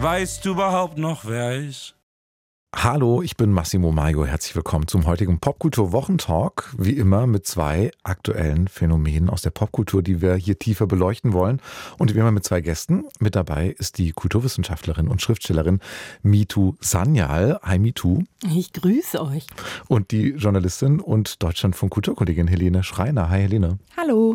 Weißt du überhaupt noch, wer ist? Hallo, ich bin Massimo Maio. Herzlich willkommen zum heutigen Popkultur-Wochentalk. Wie immer mit zwei aktuellen Phänomenen aus der Popkultur, die wir hier tiefer beleuchten wollen. Und wie immer mit zwei Gästen. Mit dabei ist die Kulturwissenschaftlerin und Schriftstellerin Mitu Sanyal. Hi Mitu. Ich grüße euch. Und die Journalistin und Deutschlandfunk-Kulturkollegin Helene Schreiner. Hi Helene. Hallo.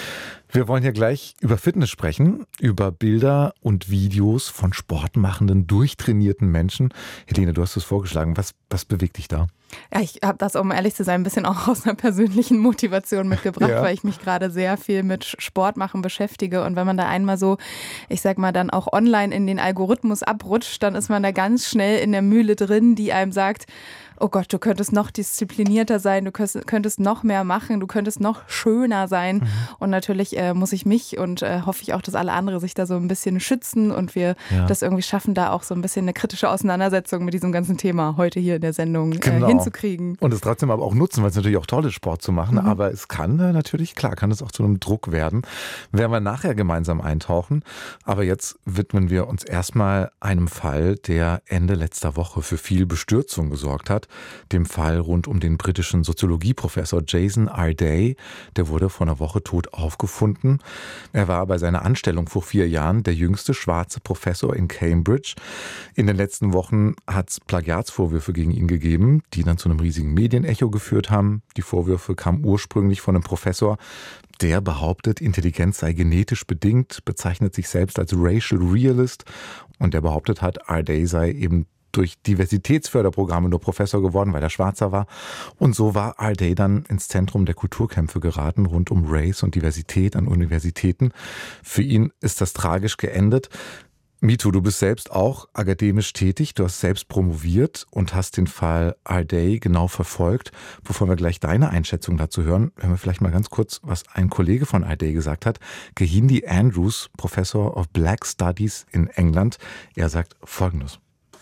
Wir wollen hier gleich über Fitness sprechen, über Bilder und Videos von sportmachenden, durchtrainierten Menschen. Helene, du hast es vorgeschlagen. Was bewegt dich da? Ja, ich habe das, um ehrlich zu sein, ein bisschen auch aus einer persönlichen Motivation mitgebracht, weil ich mich gerade sehr viel mit Sport machen beschäftige. Und wenn man da einmal so, ich sag mal, dann auch online in den Algorithmus abrutscht, dann ist man da ganz schnell in der Mühle drin, die einem sagt, oh Gott, du könntest noch disziplinierter sein, du könntest noch mehr machen, du könntest noch schöner sein. Und natürlich muss ich mich und hoffe ich auch, dass alle anderen sich da so ein bisschen schützen und wir das irgendwie schaffen, da auch so ein bisschen eine kritische Auseinandersetzung mit diesem ganzen Thema heute hier in der Sendung hinzukriegen. Und es trotzdem aber auch nutzen, weil es natürlich auch toll ist, Sport zu machen. Aber es kann natürlich, klar, kann es auch zu einem Druck werden. Werden wir nachher gemeinsam eintauchen. Aber jetzt widmen wir uns erstmal einem Fall, der Ende letzter Woche für viel Bestürzung gesorgt hat. Dem Fall rund um den britischen Soziologieprofessor Jason Arday. Der wurde vor einer Woche tot aufgefunden. Er war bei seiner Anstellung vor 4 Jahren der jüngste schwarze Professor in Cambridge. In den letzten Wochen hat es Plagiatsvorwürfe gegen ihn gegeben, die dann zu einem riesigen Medienecho geführt haben. Die Vorwürfe kamen ursprünglich von einem Professor, der behauptet, Intelligenz sei genetisch bedingt, bezeichnet sich selbst als Racial Realist und der behauptet hat, Arday sei eben durch Diversitätsförderprogramme nur Professor geworden, weil er Schwarzer war. Und so war Arday dann ins Zentrum der Kulturkämpfe geraten, rund um Race und Diversität an Universitäten. Für ihn ist das tragisch geendet. Mitu, du bist selbst auch akademisch tätig, du hast selbst promoviert und hast den Fall Arday genau verfolgt. Bevor wir gleich deine Einschätzung dazu hören, hören wir vielleicht mal ganz kurz, was ein Kollege von Arday gesagt hat. Kehinde Andrews, Professor of Black Studies in England. Er sagt Folgendes.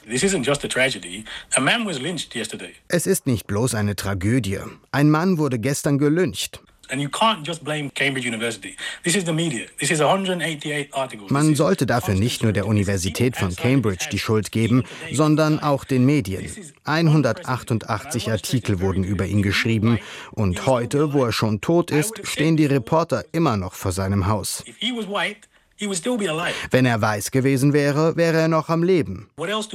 Es ist nicht bloß eine Tragödie. Ein Mann wurde gestern gelyncht. Man sollte dafür nicht nur der Universität von Cambridge die Schuld geben, sondern auch den Medien. 188 Artikel wurden über ihn geschrieben und heute, wo er schon tot ist, stehen die Reporter immer noch vor seinem Haus. Wenn er weiß gewesen wäre, wäre er noch am Leben.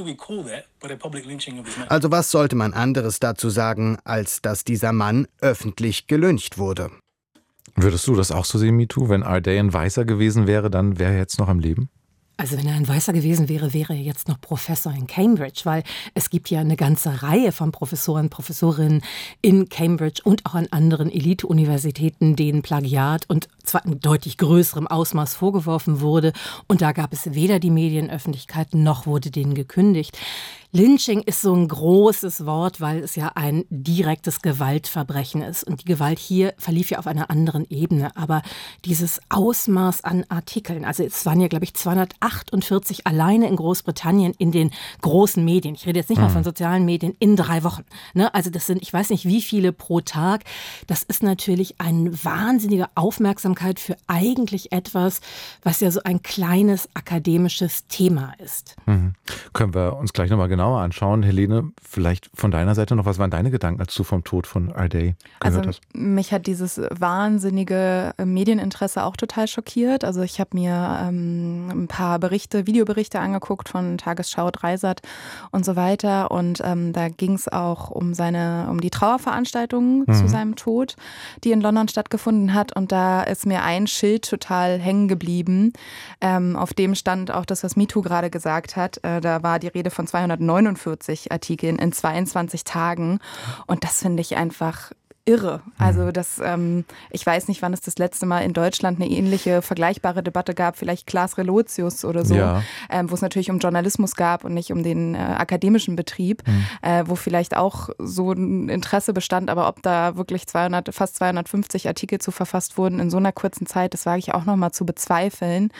Also was sollte man anderes dazu sagen, als dass dieser Mann öffentlich gelyncht wurde? Würdest du das auch so sehen, Mitu? Wenn Arday ein Weißer gewesen wäre, dann wäre er jetzt noch am Leben? Also wenn er ein Weißer gewesen wäre, wäre er jetzt noch Professor in Cambridge, weil es gibt ja eine ganze Reihe von Professoren, Professorinnen in Cambridge und auch an anderen Elite-Universitäten, denen Plagiat und zwar in deutlich größerem Ausmaß vorgeworfen wurde. Und da gab es weder die Medienöffentlichkeit noch wurde denen gekündigt. Lynching ist so ein großes Wort, weil es ja ein direktes Gewaltverbrechen ist. Und die Gewalt hier verlief ja auf einer anderen Ebene. Aber dieses Ausmaß an Artikeln, also es waren ja, glaube ich, 248 alleine in Großbritannien in den großen Medien. Ich rede jetzt nicht mal von sozialen Medien, in 3 Wochen. Ne? Also das sind, ich weiß nicht, wie viele pro Tag. Das ist natürlich eine wahnsinnige Aufmerksamkeit für eigentlich etwas, was ja so ein kleines akademisches Thema ist. Können wir uns gleich nochmal genauer anschauen. Helene, vielleicht von deiner Seite noch, was waren deine Gedanken, als du vom Tod von Arday gehört hast? Mich hat dieses wahnsinnige Medieninteresse auch total schockiert. Also ich habe mir ein paar Videoberichte angeguckt von Tagesschau, Dreisat und so weiter. Und da ging es auch um die Trauerveranstaltung zu seinem Tod, die in London stattgefunden hat. Und da ist mir ein Schild total hängen geblieben. Auf dem stand auch das, was Mitu gerade gesagt hat. Da war die Rede von 249 Artikeln in 22 Tagen. Und das finde ich einfach irre. Also ich weiß nicht, wann es das letzte Mal in Deutschland eine ähnliche, vergleichbare Debatte gab, vielleicht Klaas Relotius oder so, wo es natürlich um Journalismus gab und nicht um den akademischen Betrieb, wo vielleicht auch so ein Interesse bestand, aber ob da wirklich fast 250 Artikel zu verfasst wurden in so einer kurzen Zeit, das wage ich auch nochmal zu bezweifeln.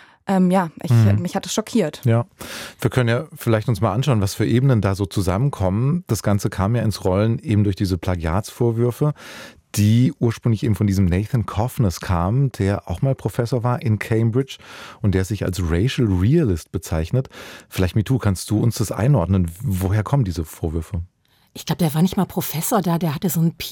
Mich hat es schockiert. Ja, wir können ja vielleicht uns mal anschauen, was für Ebenen da so zusammenkommen. Das Ganze kam ja ins Rollen eben durch diese Plagiatsvorwürfe. die ursprünglich eben von diesem Nathan Coffness kam, der auch mal Professor war in Cambridge und der sich als Racial Realist bezeichnet. Vielleicht, Mitu, kannst du uns das einordnen? Woher kommen diese Vorwürfe? Ich glaube, der war nicht mal Professor da, der hatte so ein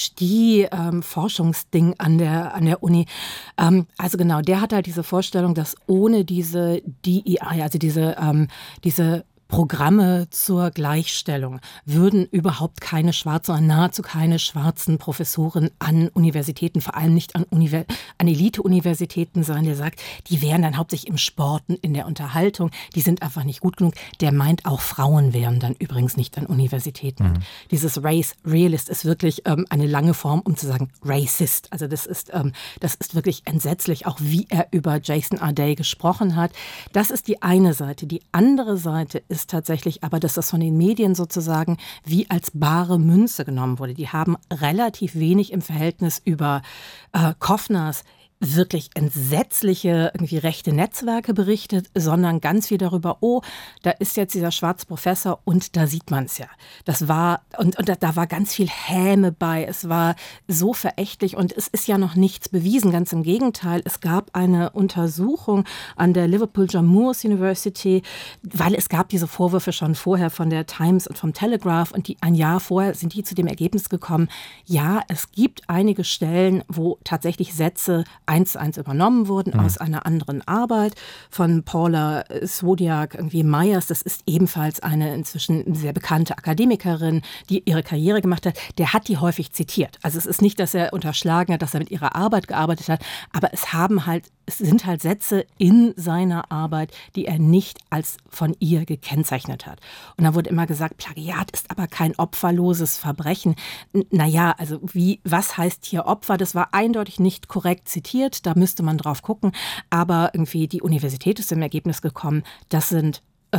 PhD-Forschungsding an der Uni. Also genau, der hat halt diese Vorstellung, dass ohne diese DEI, also diese Programme zur Gleichstellung würden überhaupt keine schwarzen oder nahezu keine schwarzen Professoren an Universitäten, vor allem nicht an Elite-Universitäten sein. Der sagt, die wären dann hauptsächlich im Sport und in der Unterhaltung, die sind einfach nicht gut genug. Der meint, auch Frauen wären dann übrigens nicht an Universitäten. Dieses Race Realist ist wirklich eine lange Form, um zu sagen Racist. Also das ist wirklich entsetzlich, auch wie er über Jason Arday gesprochen hat. Das ist die eine Seite. Die andere Seite ist tatsächlich aber, dass das von den Medien sozusagen wie als bare Münze genommen wurde. Die haben relativ wenig im Verhältnis über Coffners wirklich entsetzliche irgendwie rechte Netzwerke berichtet, sondern ganz viel darüber, oh, da ist jetzt dieser schwarze Professor und da sieht man es ja. Das war, und da war ganz viel Häme bei, es war so verächtlich und es ist ja noch nichts bewiesen, ganz im Gegenteil. Es gab eine Untersuchung an der Liverpool John Moores University, weil es gab diese Vorwürfe schon vorher von der Times und vom Telegraph und ein Jahr vorher sind die zu dem Ergebnis gekommen, ja, es gibt einige Stellen, wo tatsächlich Sätze 1:1 übernommen wurden aus einer anderen Arbeit von Paula Swodiak-Myers. Das ist ebenfalls eine inzwischen sehr bekannte Akademikerin, die ihre Karriere gemacht hat. Der hat die häufig zitiert. Also es ist nicht, dass er unterschlagen hat, dass er mit ihrer Arbeit gearbeitet hat, aber es sind halt Sätze in seiner Arbeit, die er nicht als von ihr gekennzeichnet hat. Und da wurde immer gesagt, Plagiat ist aber kein opferloses Verbrechen. Naja, also was heißt hier Opfer? Das war eindeutig nicht korrekt zitiert. Da müsste man drauf gucken. Aber irgendwie die Universität ist zum Ergebnis gekommen, das sind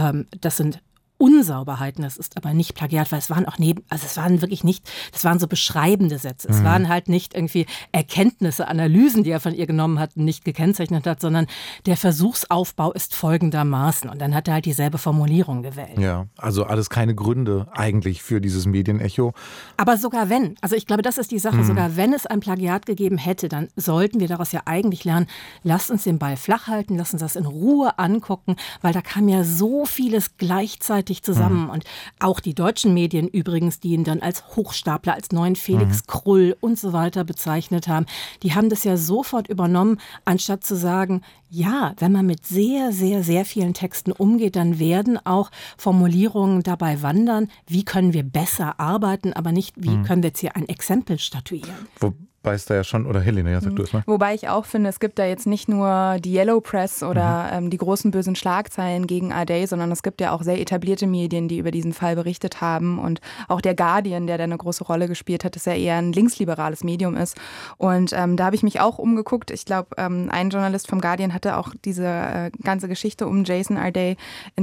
Unsauberheiten, das ist aber nicht Plagiat, weil es waren das waren so beschreibende Sätze. Es waren halt nicht irgendwie Erkenntnisse, Analysen, die er von ihr genommen hat und nicht gekennzeichnet hat, sondern der Versuchsaufbau ist folgendermaßen. Und dann hat er halt dieselbe Formulierung gewählt. Ja, also alles keine Gründe eigentlich für dieses Medienecho. Aber sogar wenn, also ich glaube, das ist die Sache, sogar wenn es ein Plagiat gegeben hätte, dann sollten wir daraus ja eigentlich lernen, lasst uns den Ball flach halten, lasst uns das in Ruhe angucken, weil da kam ja so vieles gleichzeitig zusammen. Und auch die deutschen Medien übrigens, die ihn dann als Hochstapler, als neuen Felix Krull und so weiter bezeichnet haben, die haben das ja sofort übernommen, anstatt zu sagen, ja, wenn man mit sehr, sehr, sehr vielen Texten umgeht, dann werden auch Formulierungen dabei wandern, wie können wir besser arbeiten, aber nicht, wie können wir jetzt hier ein Exempel statuieren. Wobei es da ja schon, oder Helene, ja, sag du es mal. Wobei ich auch finde, es gibt da jetzt nicht nur die Yellow Press oder die großen bösen Schlagzeilen gegen Arday, sondern es gibt ja auch sehr etablierte Medien, die über diesen Fall berichtet haben und auch der Guardian, der da eine große Rolle gespielt hat, dass er eher ein linksliberales Medium ist. Und da habe ich mich auch umgeguckt. Ich glaube, ein Journalist vom Guardian hatte auch diese ganze Geschichte um Jason Arday in